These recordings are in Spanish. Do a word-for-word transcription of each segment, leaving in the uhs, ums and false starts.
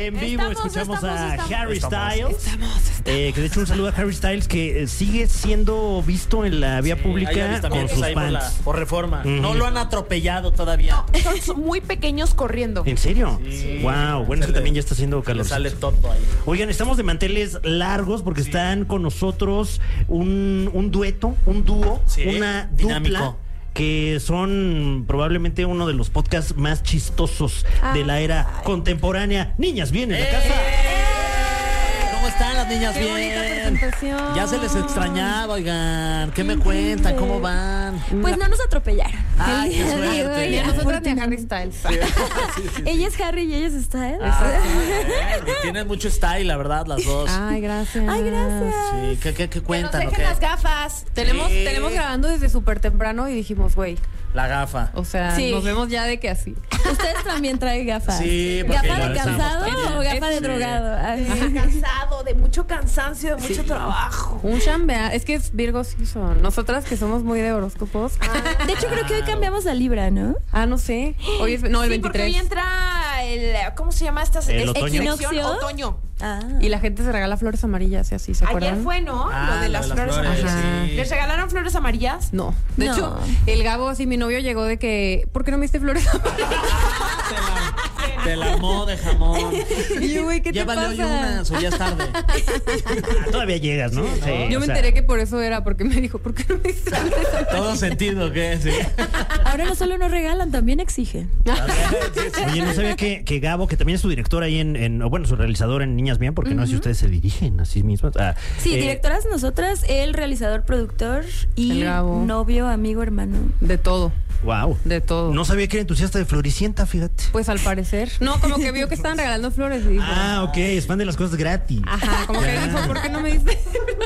En vivo estamos, escuchamos estamos, a estamos. Harry Estamos, Styles. estamos, estamos. Eh, que de hecho un saludo a Harry Styles que eh, sigue siendo visto en la vía Sí, hay pública con avistamientos sus ahí por, la- fans. por reforma. Ujú. No lo han atropellado todavía. Son muy pequeños corriendo. ¿En serio? Sí. Wow, bueno, es Se que le- también ya está haciendo Le calor. sale todo ahí. Oigan, estamos de manteles largos porque están con nosotros un, un dueto, un dúo, Sí, una dinámico. dupla que son probablemente uno de los podcasts más chistosos de la era contemporánea. Niñas, vienen a casa. ¿Cómo están las niñas? Qué Bien. bonita presentación. Ya se les extrañaba, oigan. ¿Qué me cuentan? ¿Cómo van? Pues no nos atropellaron. Ay, qué El día de suerte. hoy, Ni a nosotras ni a afortunadamente. Harry Styles. Ella es Harry y ella es Styles. Ah, y tienen mucho style, la verdad, las dos. Ay, gracias. Ay, gracias. Sí, ¿qué, qué, qué Que nos cuentan? o dejen qué? las gafas. Tenemos, Sí. tenemos grabando desde súper temprano y dijimos, güey, La gafa. o sea, Sí. nos vemos ya de que así. Ustedes también traen gafas. Sí, porque ¿Gafa lo de estamos cansado también. o gafa de Sí. drogado? Ay. De cansado, de mucho cansancio, de mucho trabajo. Un chambea. Es que es Virgo sí son. Nosotras que somos muy de horóscopos. De hecho, creo que hoy cambiamos a Libra, ¿no? Ah, no sé. Hoy es, no, el Sí, porque veintitrés. hoy entra el, ¿cómo se llama esta? ¿El esta otoño? sección? ¿Equinoccio? Otoño. Ah. Y la gente se regala flores amarillas y así, ¿se acuerdan? Ayer fue, ¿no? Ah, lo de las flores, flores, amarillas. Ajá. sí. ¿Les regalaron flores amarillas? No. De No. hecho, el Gabo, así mi novio llegó de que, ¿por qué no me diste flores amarillas? Te la armó de jamón. Y yo, güey, ¿qué te Llévale hoy pasa? unas o ya es tarde. Ah, todavía llegas, ¿no? Sí, Yo o me sea, enteré que por eso era, porque me dijo, ¿por qué no me diste flores amarillas? Todo sentido, ¿qué? Sí. Ahora no solo nos regalan, también exigen. Oye, no sabía que, que Gabo, que también es su director ahí en, en- o bueno, su realizador en Niñas Bien, porque no sé si ustedes se dirigen a sí mismos. Ah, Sí, eh, directoras nosotras, el realizador, productor y El Gabo. novio, amigo, hermano. De todo, Wow. de todo. No sabía que era entusiasta de Floricienta, fíjate. Pues al parecer. No, como que vio que estaban regalando flores y dijo. Ah, ok, es fan de las cosas gratis. Ajá, como que Ya. dijo, ¿por qué no me diste?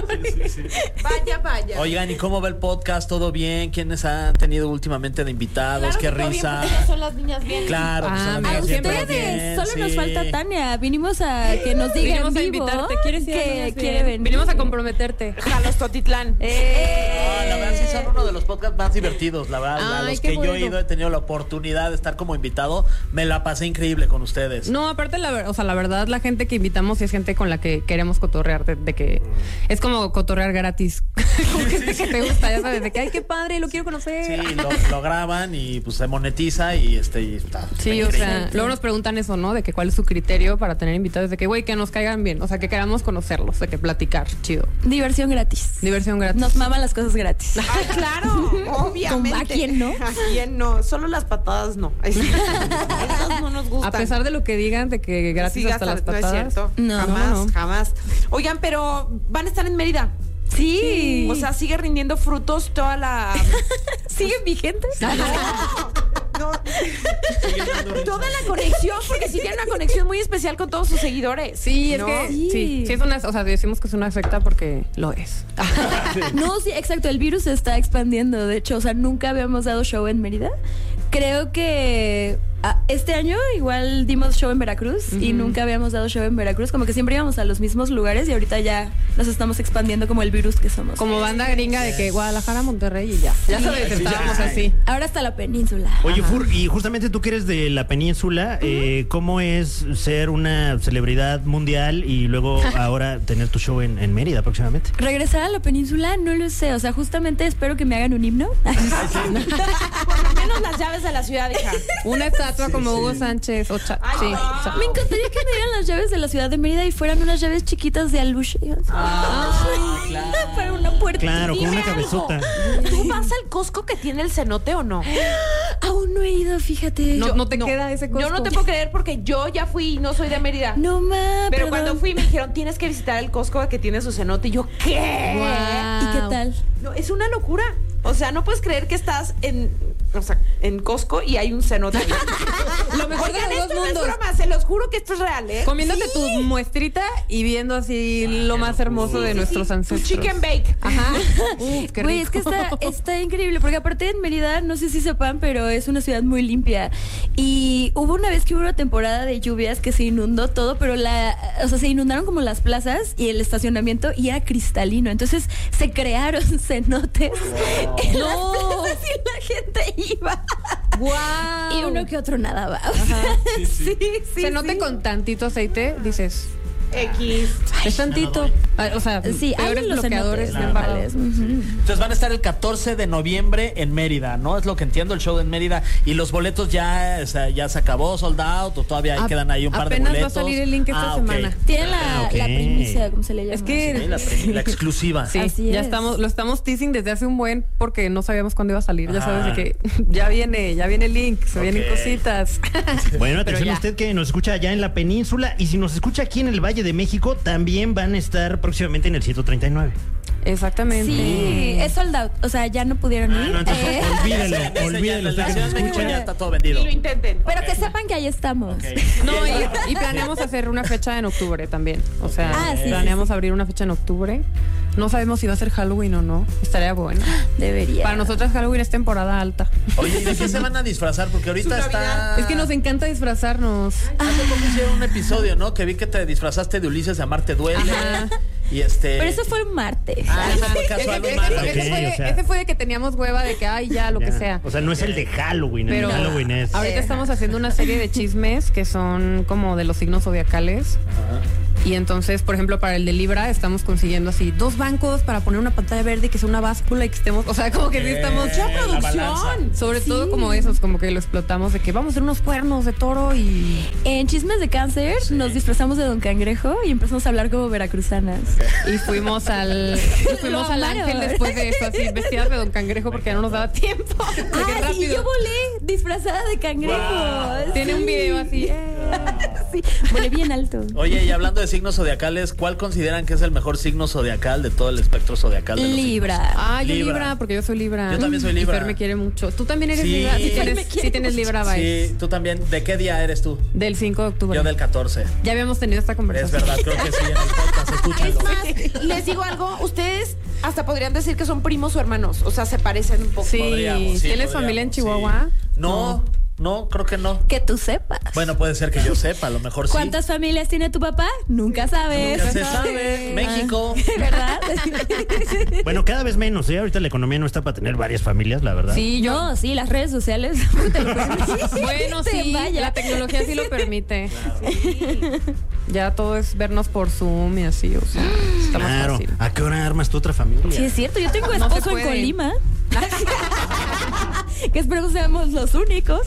Vaya, vaya. Oigan, ¿y cómo va el podcast? ¿Todo bien? ¿Quiénes han tenido últimamente de invitados? Claro ¡Qué que todo bien, risa! porque ellas son las niñas bien. Claro, pues Ah, son las mira, A niñas bien, siempre pero ustedes, bien, solo nos sí. falta Tania. Vinimos a que nos diga Vinimos en a vivo invitarte. ¿Quieres ir a que Niñas quiere Bien? venir. Vinimos a comprometerte. Jalos Totitlán. Ah, la verdad, sí son uno de los podcasts más divertidos, la verdad. a Ay, los qué que yo he bueno. ido, he tenido la oportunidad de estar como invitado. Me la pasé increíble con ustedes. No, aparte, la, ver- o sea, la verdad, la gente que invitamos es gente con la que queremos cotorrear, de, de que es como cotorrear gratis. Con gente que te gusta, ya sabes, de que, ay, qué padre, lo quiero conocer. Sí, lo, lo graban y pues se monetiza y este y está. Sí, o sea, luego nos preguntan eso, ¿no? De que cuál es su criterio para tener invitados, de que, güey, que nos caigan bien, o sea, que queramos conocerlos, de que platicar, chido. Diversión gratis. Diversión gratis. Nos maman las cosas gratis. Ah, claro, obviamente. ¿A quién no? ¿A quién no? Solo las patadas no. Ay, sí. Esas no nos gustan. A pesar de lo que digan, de que gratis Sí, hasta las no es patadas. cierto. No, jamás, no, no. jamás. Oigan, pero van a estar en Mérida. Sí. O sea, sigue rindiendo frutos toda la. ¿siguen vigentes? No. Toda la conexión, porque sí tiene una conexión muy especial con todos sus seguidores. Sí, es ¿no? que Sí. sí. sí, es una, o sea, decimos que es una secta porque lo es. No, sí, exacto. El virus se está expandiendo. De hecho, o sea, nunca habíamos dado show en Mérida. Creo que ah, este año igual dimos show en Veracruz y nunca habíamos dado show en Veracruz. Como que siempre íbamos a los mismos lugares y ahorita ya nos estamos expandiendo como el virus que somos. Como banda gringa de que Guadalajara, Monterrey y ya. Ya sabes, estábamos así. Ahora hasta la península. Oye, Fur, y justamente tú que eres de la península, eh, ¿cómo es ser una celebridad mundial y luego ahora tener tu show en, en Mérida próximamente? Regresar a la península, no lo sé. O sea, justamente espero que me hagan un himno. Por lo menos las llaves de la ciudad, hija. Una estatua como Hugo Sánchez. O cha- Ay, sí. no. o sea, Me encantaría que me dieran las llaves de la ciudad de Mérida y fueran unas llaves chiquitas de aluche. Para una puerta. Claro, con Dime una algo. cabezota. ¿Tú vas al Costco que tiene el cenote o no? Aún no he ido, fíjate. No, Yo- no te queda ese costo. Yo no te puedo creer porque yo ya fui y no soy de Mérida. No, ma. Pero perdón. cuando fui me dijeron, tienes que visitar el Costco que tiene su cenote. Y yo, ¿qué? Guau. ¿Y qué tal? No, es una locura. O sea, no puedes creer que estás en, o sea, en Costco y hay un cenote. Lo mejor de Oigan, los esto dos no es mundos. broma, se los juro que esto es real, ¿eh? Comiéndote tu muestrita y viendo así lo más hermoso de Sí, nuestros sí, tu ancestros. chicken bake. Ajá. Uf, qué Güey, es que rico. está, está increíble, porque aparte en Mérida, no sé si sepan, pero es una ciudad muy limpia. Y hubo una vez que hubo una temporada de lluvias que se inundó todo, pero la, o sea, se inundaron como las plazas y el estacionamiento y era cristalino. Entonces se crearon cenotes en las No. plazas y la gente iba. ¡Guau! Y uno que otro nadaba. Sí, sí. sí, sí. Se nota sí. con tantito aceite, dices, X. es tantito. Ah, o sea, Sí, hay peores los bloqueadores cenotes de embarrado. normales. Ujú. Entonces van a estar el catorce de noviembre en Mérida, ¿no? Es lo que entiendo, el show en Mérida. Y los boletos ya, o sea, ya se acabó, sold out, o todavía ahí Ap- quedan ahí un par de apenas boletos. va a salir el link esta Ah, ok. semana. Tienen la, Ah, ok. la primicia, como se le llama. Es que- Sí, la, prim- la exclusiva. Sí, Así ya es. estamos, lo estamos teasing desde hace un buen porque no sabíamos cuándo iba a salir. Ya Ajá. sabes de que ya viene, ya viene el link, se Ok. vienen cositas. Bueno, Pero atención ya. usted que nos escucha allá en la península y si nos escucha aquí en el Valle de México, también van a estar próximamente en el ciento treinta y nueve. Exactamente. Sí, es sold out. O sea, ya no pudieron ir. Ah, no, entonces Eh, olvídelo, Ese ya, olvídelo. en la usted que Ciudad nos de México escucha. ya está todo vendido. Y lo intenten. Pero que Ok. sepan que ahí estamos. Ok. No, y, y planeamos hacer una fecha en octubre también. O sea, Ah, sí, planeamos abrir una fecha en octubre. No sabemos si va a ser Halloween o no. Estaría bueno. Debería. Para nosotras Halloween es temporada alta. Oye, ¿y de qué se van a disfrazar? Porque ahorita Su está... Navidad. Es que nos encanta disfrazarnos. Hace poco hicieron un episodio, ¿no? Que vi que te disfrazaste de Ulises de Amarte Duele. Ajá. Y este... Pero eso fue un martes. Ah, eso fue Ese, casual, ese- un martes. ese Ok, fue, o sea. ese fue de que teníamos hueva de que, ay, ya, lo que Ya. sea. O sea, no es el de Halloween, Pero el de Halloween es. ahorita estamos haciendo una serie de chismes que son como de los signos zodiacales. Y entonces, por ejemplo, para el de Libra estamos consiguiendo así dos bancos para poner una pantalla verde y que sea una báscula y que estemos, o sea, como que sí estamos Eh, la balanza. sobre todo como esos, como que lo explotamos de que vamos a hacer unos cuernos de toro y En Chismes de Cáncer nos disfrazamos de Don Cangrejo y empezamos a hablar como veracruzanas. y fuimos al y fuimos Lo al amaron. Ángel después de eso, así vestidas de Don Cangrejo porque ya no nos daba tiempo. Porque Ah, sí, yo volé disfrazada de cangrejo. Wow. Tiene un Sí. video así. eh. Sí, volé bien alto. Oye, y hablando de signos zodiacales, ¿cuál consideran que es el mejor signo zodiacal de todo el espectro zodiacal de los Libra. Ah, yo Libra. Libra, porque yo soy Libra. Yo también soy Libra. Y Fer me quiere mucho. Tú también eres Sí. Libra. Sí Fer me tienes, quiere sí tienes mucho. Libra vibes. Sí, tú también. ¿De qué día eres tú? Del cinco de octubre. Yo del catorce. Ya habíamos tenido esta Es conversación. verdad, creo que sí, en el podcast, escúchenlo. Es más, les digo algo, ustedes hasta podrían decir que son primos o hermanos, o sea, se parecen un poco. Sí. Podríamos, sí, ¿Tienes podríamos, familia en sí. Chihuahua? No, no, creo que no. Que tú sepas. Bueno, puede ser que yo sepa, a lo mejor sí. ¿Cuántas familias tiene tu papá? Nunca sabes. Nunca se sabe. México. ¿Verdad? Bueno, cada vez menos, ¿eh? Ahorita la economía no está para tener varias familias, la verdad. Sí, yo. No, sí, las redes sociales te lo permiten. Bueno, Te sí, vaya. la tecnología sí lo permite. Ya todo es vernos por Zoom y así, o sea, está más Claro. fácil. ¿A qué hora armas tú otra familia? Sí, es cierto. Yo tengo No se esposo en puede. Colima. Que espero seamos los únicos.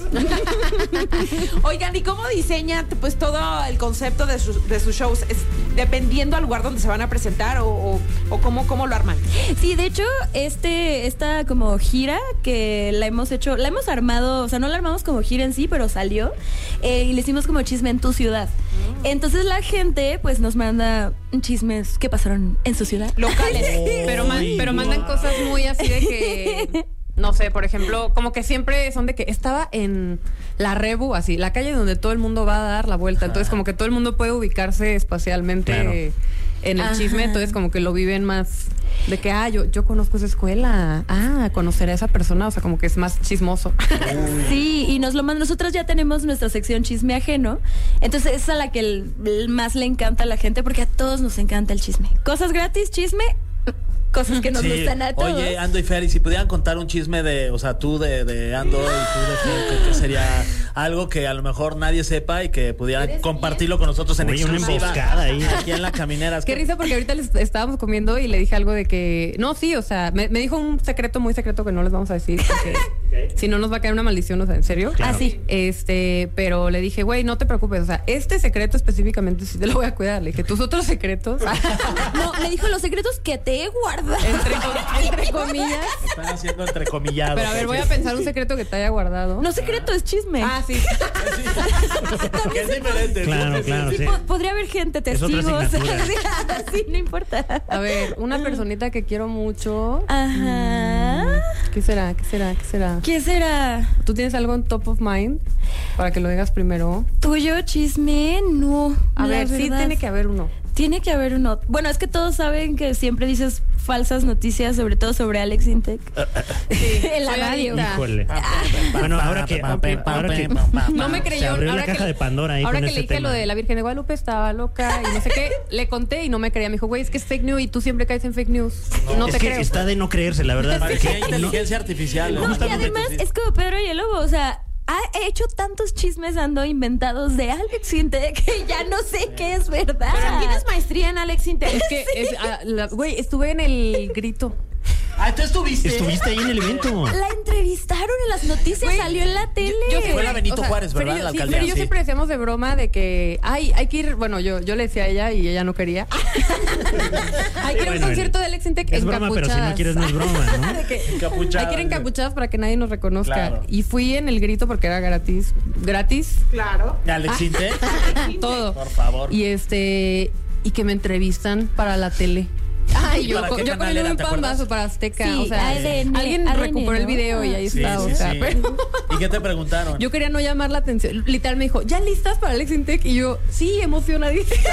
Oigan, ¿y cómo diseñan pues todo el concepto de, sus- de sus shows? ¿Es dependiendo al lugar donde se van a presentar o, o, o cómo, cómo lo arman? Sí, de hecho, este, esta como gira que la hemos hecho, la hemos armado, o sea, no la armamos como gira en sí, pero salió, eh, y le hicimos como chisme en tu ciudad. Entonces la gente, pues, nos manda chismes que pasaron en su ciudad. Locales. Pero, man- Uy, pero guau. mandan cosas muy así de que, no sé, por ejemplo, como que siempre son de que estaba en la Rebu, así, la calle donde todo el mundo va a dar la vuelta. Entonces, como que todo el mundo puede ubicarse espacialmente Claro. en el Ajá. chisme. Entonces, como que lo viven más de que, ah, yo, yo conozco esa escuela. Ah, conocer a esa persona. O sea, como que es más chismoso. Sí, y nos lo mandan. Nosotros ya tenemos nuestra sección chisme ajeno. Entonces, es a la que el, el más le encanta a la gente, porque a todos nos encanta el chisme. Cosas gratis, chisme, cosas que nos Sí. gustan a todos. Oye, Ando y Fer, y si pudieran contar un chisme de, o sea, tú de, de Ando y tú de Fer, ¿qué- ¿qué sería algo que a lo mejor nadie sepa y que pudieran compartirlo con nosotros en Oye, una exclusiva? emboscada ahí. Aquí en La Caminera. Qué risa porque ahorita les estábamos comiendo y le dije algo de que, no, sí, o sea, me, me dijo un secreto muy secreto que no les vamos a decir porque si no nos va a caer una maldición, o sea, en serio. Claro. Ah, sí. Este, pero le dije, güey, no te preocupes, o sea, este secreto específicamente sí te lo voy a cuidar. Le dije, tus otros secretos, No, le dijo los secretos que te he guardado. entre, com- entre comillas. Están haciendo entrecomillado. Pero a ver, voy a pensar un secreto que te haya guardado. No secreto, es chisme. Ah, sí. Que es diferente. Claro, Sí, claro, sí, sí. Po- podría haber gente, Es otra testigos. asignatura. Sí, no importa. A ver, una personita que quiero mucho. Ajá. ¿Qué será? ¿Qué será? ¿Qué será? ¿Qué será? ¿Tú tienes algo en top of mind? Para que lo digas primero. ¿Tuyo chisme? No. A la ver, sí verdad. tiene que haber uno. Tiene que haber uno. Bueno, es que todos saben que siempre dices falsas noticias, sobre todo sobre Alex Intec. En la Soy radio. adicta. Híjole. Bueno, ahora que, ahora que No me creyó. se abrió la ahora que caja le- de Pandora ahí Ahora con que este le dije tema. lo de la Virgen de Guadalupe estaba loca y no sé qué, le conté y no me creía. Me dijo, güey, es que es fake news y tú siempre caes en fake news. No, es te que creo. está de no creerse, la verdad. Parecía Que no- inteligencia artificial. No, y Justamente, además sí. es como Pedro y el Lobo, o sea, ha hecho tantos chismes ando inventados de Alex Intec que ya no sé qué es verdad. Pero tienes maestría en Alex Intec. Es que, es, ah, la- güey, estuve en el grito. Ah, ¿tú estuviste? Estuviste ahí en el evento. La entrevistaron en las noticias, Güey, salió en la tele. Yo Fue la Benito Juárez, ¿verdad? Pero yo, La sí, alcaldía, pero yo sí. siempre decíamos de broma de que, ay, hay que ir, bueno, yo, yo le decía a ella y ella no quería. Hay que ir a un Bueno, concierto de Alex Intec Es broma, pero si no quieres no es broma, ¿no? De que Encapuchadas. hay que ir encapuchadas para que nadie nos reconozca. Claro. Y fui en el grito porque era gratis. Gratis, Claro. Alex Intec, todo. por favor. Y este, y que me entrevistan para la tele. Ay, yo, ¿Para co- qué yo canal con era, un te acuerdas? pambazo para Azteca. Sí, o sea, A D N, alguien A D N, recuperó el ¿no? video y ahí Sí, está. sí, o sea, sí. pero ¿Y qué te preguntaron? yo quería no llamar la atención. Literal me dijo, ¿ya listas para Alex Intec? Y yo, sí, emocionadísima.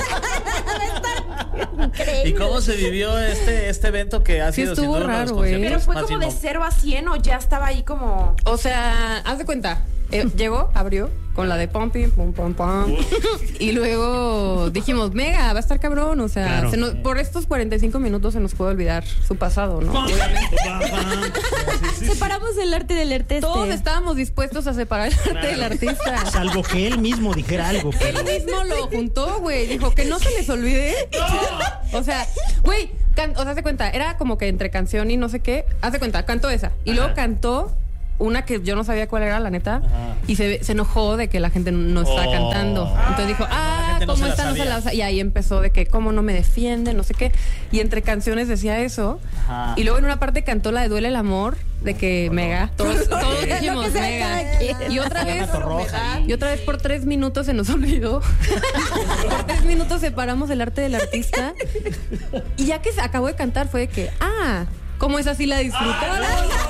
¿Y cómo se vivió este, este evento que ha Sí sido estuvo sin duda uno de los raro, güey. conciertos Pero fue más como de inmo- cero a cien o ya estaba ahí como... O sea, haz de cuenta. eh, llegó, abrió con la de pumping, pum, pum, pum. Y luego dijimos, mega, va a estar cabrón. O sea, Claro. se nos- por estos cuarenta y cinco minutos se nos puede olvidar su pasado, ¿no? Obviamente. Separamos el arte del artista. Todos estábamos dispuestos a separar el arte del artista. Salvo que él mismo dijera algo. Él Pero... mismo lo juntó, güey. Dijo que no se les olvide. O sea, güey, can- o sea, haz de cuenta, era como que entre canción y no sé qué. Haz de cuenta, cantó esa. Y luego cantó una que yo no sabía cuál era, la neta. Ajá. Y se, se enojó de que la gente no estaba Oh. cantando. Entonces dijo, La ah, gente no ¿cómo se la esta no se sabía. la sa-?" Y ahí empezó de que, ¿cómo no me defiende? No sé qué. Y entre canciones decía eso. Ajá. Y luego en una parte cantó la de Duele el Amor, de que mega. Todos, todos Lo dijimos que sea mega. cada quien. Y otra vez. Ana Torroja. Y otra vez por tres minutos se nos olvidó. Por tres minutos separamos el arte del artista. Y ya que se acabó de cantar fue de que, ah, ¿cómo es así la disfrutaron?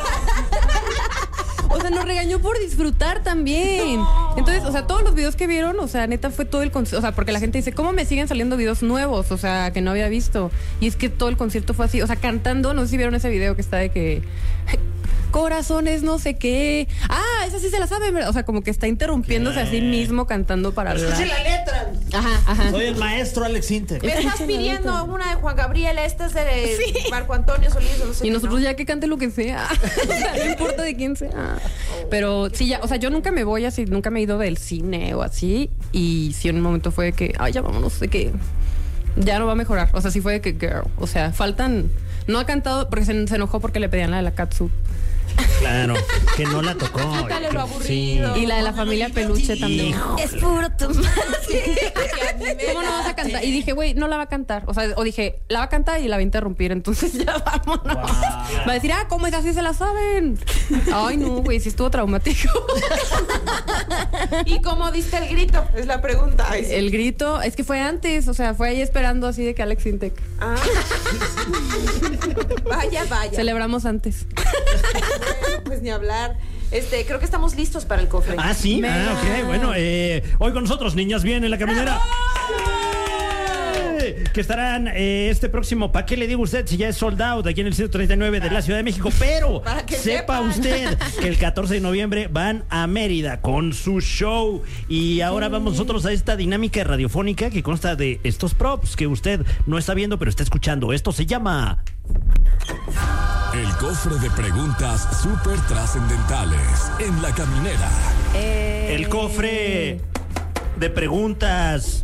O sea, nos regañó por disfrutar también. Entonces, o sea, todos los videos que vieron, o sea, neta fue todo el concierto. O sea, porque la gente dice, ¿cómo me siguen saliendo videos nuevos? O sea, que no había visto. Y es que todo el concierto fue así. O sea, cantando, no sé si vieron ese video que está de que... Corazones, no sé qué. Ah, esa sí se la sabe, ¿verdad? O sea, como que está interrumpiéndose a sí mismo cantando para hablar. Escuche la letra. Ajá, ajá. Soy el maestro Alex Intec. Me estás pidiendo una de Juan Gabriel, esta es de Marco Antonio Solís, o no sé Y qué, nosotros ¿no? ya que cante lo que sea. O sea, no importa de quién sea. Pero sí, ya, o sea, yo nunca me voy así, nunca me he ido del cine o así. Y sí, en un momento fue de que, ay, ya vámonos, de que ya no va a mejorar. O sea, sí fue de que, girl. O sea, faltan. No ha cantado porque se, se enojó porque le pedían la de la catsup. Claro, que no la tocó. Quítale lo Sí. aburrido. Y la de la familia peluche también. Hijo. Es puro tomate. ¿Cómo no vas a cantar? Y dije, güey, no la va a cantar. O sea, o dije, la va a cantar y la va a interrumpir. Entonces ya vámonos. Va a decir, ah, ¿cómo es así? Se la saben. Ay, no, güey, sí estuvo traumático. ¿Y cómo diste el grito? Es la pregunta. Ay, sí. El grito, es que fue antes. O sea, fue ahí esperando así de que Alex Intec. Ah. Vaya, vaya. Celebramos antes. Pues ni hablar. Este, creo que estamos listos para el cofre. Ah, sí. Ah, ok. Bueno, eh, hoy con nosotros, niñas bien en la caminera. ¡Eh! Que estarán eh, este próximo, ¿para qué le digo a usted si ya es sold out aquí en el ciento treinta y nueve de la Ciudad de México? Pero Para que sepa sepan. usted que el catorce de noviembre van a Mérida con su show. Y ahora vamos nosotros a esta dinámica radiofónica que consta de estos props que usted no está viendo, pero está escuchando. Esto se llama... El cofre de preguntas súper trascendentales en la caminera. El cofre de preguntas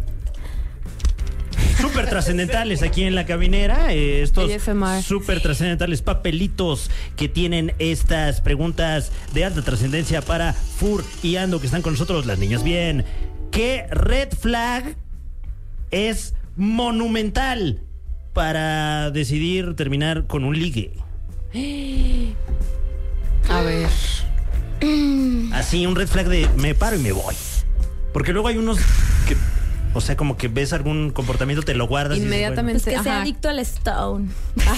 súper trascendentales aquí en la caminera. Eh, estos A S M R. súper trascendentales papelitos que tienen estas preguntas de alta trascendencia para Fur y Ando, que están con nosotros, las niñas bien. ¿Qué red flag es monumental para decidir terminar con un ligue? A ver. Así, un red flag de me paro y me voy. Porque luego hay unos que, o sea, como que ves algún comportamiento, te lo guardas. y dices, Inmediatamente. Pues que sea Ajá. adicto al Stone.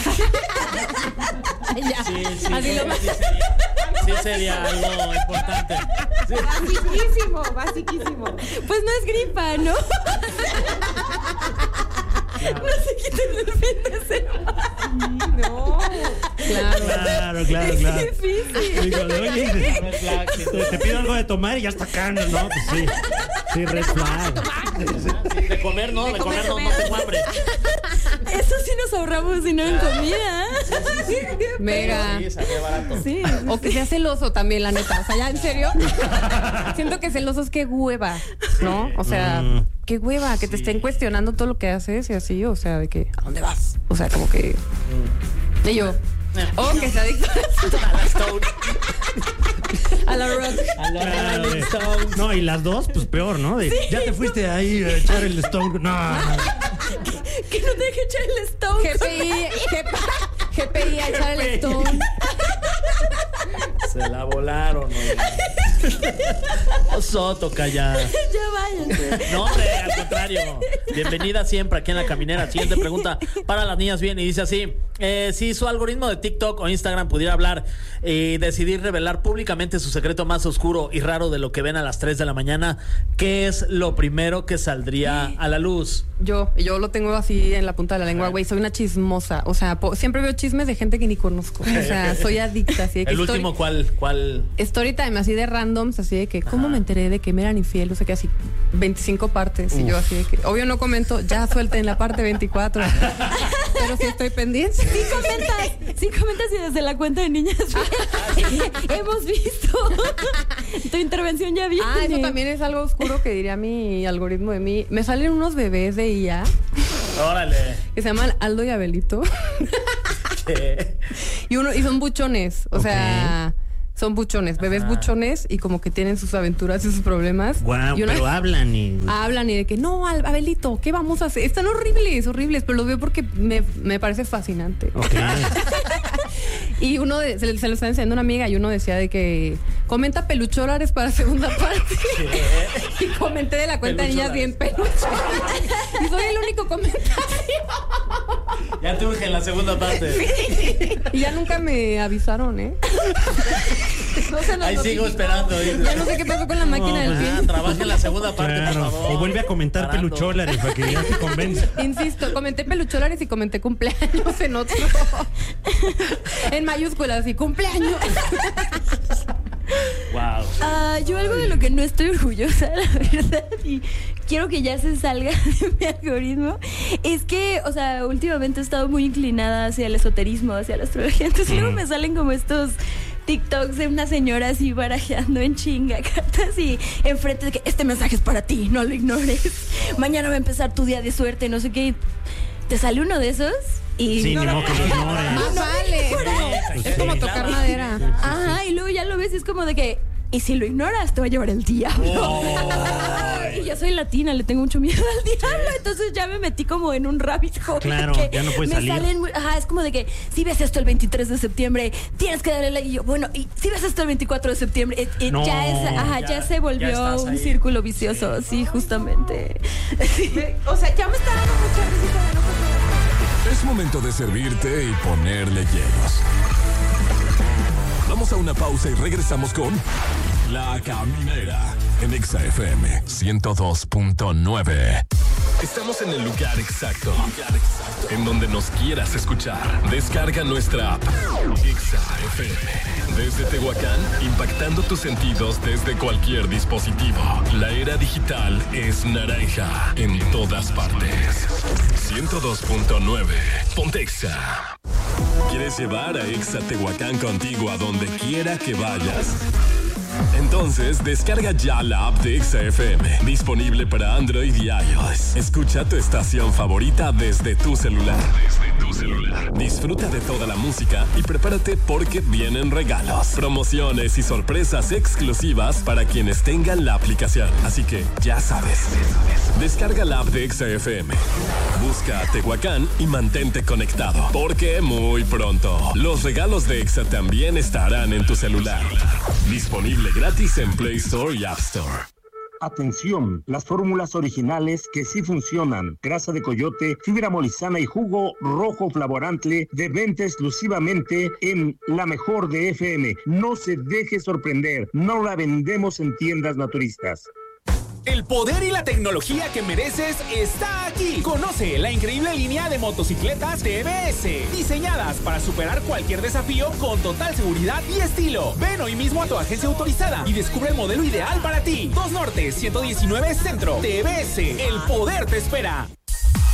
Ya. Sí, sí, Así sí, lo sí, sería, sí sería algo importante. Sí. Basiquísimo, basiquísimo. Pues no es gripa, ¿no? No se quiten el fin de semana. No. Claro. Claro, claro, claro. Es difícil. Dígale, oye, Red flag, sí. te, te pido algo de tomar y ya está acá, ¿no? Pues sí. Sí, red flag. Sí, de comer no, de comer no, no tengo hambre. Eso sí nos ahorramos dinero en comida. Mega. Sí, salía barato. Sí. O que sea celoso también, la neta. O sea, ya, en serio. Siento que celosos, qué hueva, ¿no? O sea, Mm. qué hueva, que te estén cuestionando todo lo que haces y así. O sea, de que, ¿a dónde vas? O sea, como que. Y yo. O que sea adicto A la Stone. a la rock. A la Claro, Rolling de- Stones. No, y las dos, pues peor, ¿no? De, ya te fuiste ahí a echar el Stone. No, no. Que no te deje echar el stone. G P I, G P I a echar el Stone. Se la volaron, oye. Oso, toca ya. Ya váyanse. No, hombre, al contrario. Bienvenida siempre aquí en La Caminera. Siguiente pregunta para las niñas bien y dice así. Eh, si su algoritmo de TikTok o Instagram pudiera hablar y decidir revelar públicamente su secreto más oscuro y raro de lo que ven a las tres de la mañana, ¿qué es lo primero que saldría a la luz? Yo, yo lo tengo así en la punta de la lengua, güey. Soy una chismosa. O sea, po- siempre veo chismes de gente que ni conozco. O sea, soy adicta. Así de que El story- último, ¿cuál? ¿Cuál? Story time, así de randoms, así de que, ¿cómo me enteré de que me eran infiel? O sea, que así, veinticinco partes. Y yo así de que, obvio no comento, ya suelten la parte veinticuatro. Pero sí estoy pendiente. Sí comentas, sí comentas y desde la cuenta de niñas bien. Hemos visto. Tu intervención ya viene. Ah, eso también es algo oscuro que diría mi algoritmo de mí. Me salen unos bebés de I A Órale. que se llaman Aldo y Abelito. ¿Qué? Y uno, y son buchones. O sea, son buchones, bebés Ajá. buchones y como que tienen sus aventuras y sus problemas. Guau, y una- pero hablan y. hablan y de que no, Al- Abelito, ¿qué vamos a hacer? Están horribles, horribles, pero los veo porque me, me parece fascinante. Ok. Y uno de- se, le- se lo está enseñando a una amiga y uno decía de que comenta pelucholares para segunda parte. Y comenté de la cuenta de niñas bien peluche. Y soy el único comentario. Ya te urge en la segunda parte. Y ya nunca me avisaron, ¿eh? No se nos Ahí sigo notificó. esperando. ¿eh? Ya no sé qué pasó con la máquina del Ah, tiempo. trabaja en la segunda parte, por Claro. favor. O vuelve a comentar Parando. pelucholares para que ya se convenza. Insisto, comenté pelucholares y comenté cumpleaños en otro. En mayúsculas y cumpleaños. Wow. Ah, yo algo de lo que no estoy orgullosa, la verdad, y quiero que ya se salga de mi algoritmo, es que, o sea, últimamente he estado muy inclinada hacia el esoterismo, hacia la astrología, entonces luego me salen como estos TikToks de una señora así barajeando en chinga cartas y enfrente de que este mensaje es para ti, no lo ignores, mañana va a empezar tu día de suerte, no sé qué, te sale uno de esos y... Sí, no ni lo- modo que lo ignores. Más vale. Es como Sí, tocar claro. madera. Ajá, y luego ya lo ves y es como de que, y si lo ignoras, te va a llevar el diablo. Y yo soy latina, le tengo mucho miedo al diablo, entonces ya me metí como en un rabbit hole. Claro, que ya no puedes me salir. salen muy- ajá, es como de que si ves esto el veintitrés de septiembre, tienes que darle like. Y yo, bueno, y si ves esto el veinticuatro de septiembre, eh, eh, No, ya es, ajá, ya, ya- se ya volvió estás un ahí. círculo vicioso, sí, justamente. O sea, ya me está dando mucha risa de no controlar. Es momento de servirte y ponerle hielos. Vamos a una pausa y regresamos con La Caminera en Exa F M ciento dos punto nueve. Estamos en el lugar exacto, en donde nos quieras escuchar. Descarga nuestra app Exa F M. Desde Tehuacán, impactando tus sentidos desde cualquier dispositivo. La era digital es naranja en todas partes. ciento dos punto nueve. Ponte Exa. ¿Quieres llevar a Exa Tehuacán contigo a donde quiera que vayas? Entonces, descarga ya la app de Exa F M, disponible para Android y iOS. Escucha tu estación favorita desde tu celular. Desde tu celular. Disfruta de toda la música y prepárate porque vienen regalos, promociones y sorpresas exclusivas para quienes tengan la aplicación. Así que, ya sabes, descarga la app de Exa F M. Busca a Tehuacán y mantente conectado, porque muy pronto los regalos de Exa también estarán en tu celular. Disponible gratis en Play Store y App Store. Atención, las fórmulas originales que sí funcionan. Grasa de coyote, fibra molisana y jugo rojo flavorante de venta exclusivamente en La Mejor de F M. No se deje sorprender, no la vendemos en tiendas naturistas. El poder y la tecnología que mereces está aquí. Conoce la increíble línea de motocicletas T V S, diseñadas para superar cualquier desafío con total seguridad y estilo. Ven hoy mismo a tu agencia autorizada y descubre el modelo ideal para ti. dos Norte, ciento diecinueve Centro. T V S, el poder te espera.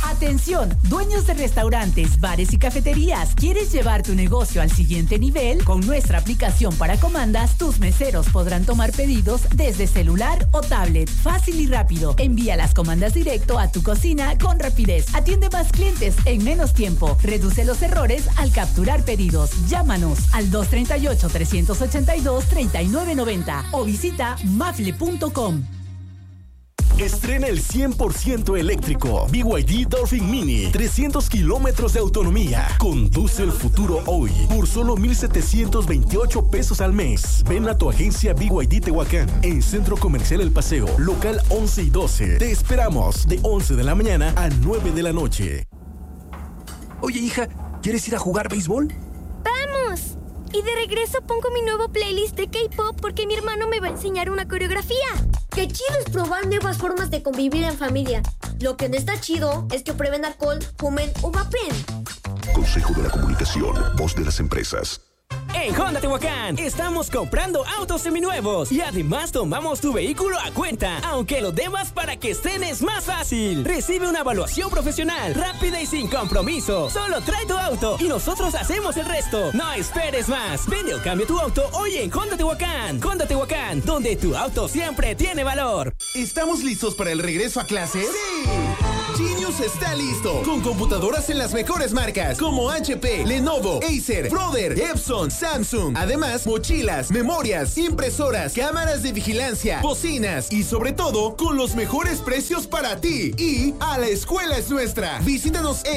Atención, dueños de restaurantes, bares y cafeterías. ¿Quieres llevar tu negocio al siguiente nivel? Con nuestra aplicación para comandas, tus meseros podrán tomar pedidos desde celular o tablet. Fácil y rápido. Envía las comandas directo a tu cocina con rapidez. Atiende más clientes en menos tiempo. Reduce los errores al capturar pedidos. Llámanos al dos tres ocho, tres ocho dos, tres nueve nueve cero o visita mafle punto com. Estrena el cien por ciento eléctrico B Y D Dolphin Mini, trescientos kilómetros de autonomía. Conduce el futuro hoy por solo mil setecientos veintiocho pesos al mes. Ven a tu agencia B Y D Tehuacán en Centro Comercial El Paseo, local once y doce. Te esperamos de once de la mañana a nueve de la noche. Oye, hija, ¿quieres ir a jugar béisbol? ¡Vamos! Y de regreso pongo mi nuevo playlist de K-pop porque mi hermano me va a enseñar una coreografía. Qué chido es probar nuevas formas de convivir en familia. Lo que no está chido es que prueben alcohol, fumen o vapen. Consejo de la Comunicación, voz de las empresas. En Honda Tehuacán estamos comprando autos seminuevos y además tomamos tu vehículo a cuenta, aunque lo debas para que estrenes más fácil. Recibe una evaluación profesional, rápida y sin compromiso. Solo trae tu auto y nosotros hacemos el resto. No esperes más. Vende o cambia tu auto hoy en Honda Tehuacán. Honda Tehuacán, donde tu auto siempre tiene valor. ¿Estamos listos para el regreso a clases? ¡Sí! Genius está listo, con computadoras en las mejores marcas como H P, Lenovo, Acer, Brother, Epson, Samsung. Además, mochilas, memorias, impresoras, cámaras de vigilancia, bocinas y sobre todo, con los mejores precios para ti. Y a la escuela es nuestra. Visítanos en